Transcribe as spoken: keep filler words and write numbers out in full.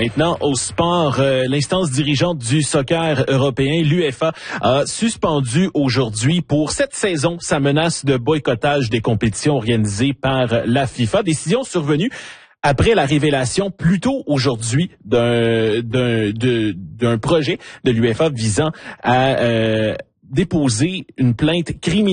Maintenant, au sport, euh, l'instance dirigeante du soccer européen, l'UEFA, a suspendu aujourd'hui pour cette saison sa menace de boycottage des compétitions organisées par la FIFA. Décision survenue après la révélation plus tôt aujourd'hui d'un, d'un, de, d'un projet de l'UEFA visant à euh, déposer une plainte criminelle